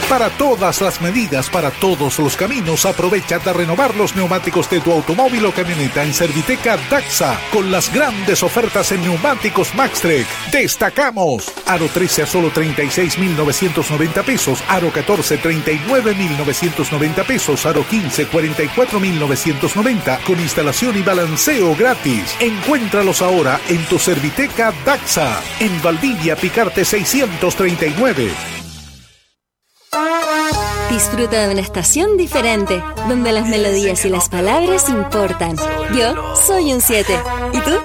Para todas las medidas, para todos los caminos, aprovecha de renovar los neumáticos de tu automóvil o camioneta en Serviteca Daxa, con las grandes ofertas en neumáticos Maxtrek. Destacamos: aro 13 a solo 36.990 pesos, aro 14 39.990 pesos, aro 15 44.990, con instalación y balanceo gratis. Encuéntralos ahora en tu Serviteca Daxa, en Valdivia Picarte 639. Disfruta de una estación diferente, donde las melodías y las palabras importan. Yo soy un 7. ¿Y tú?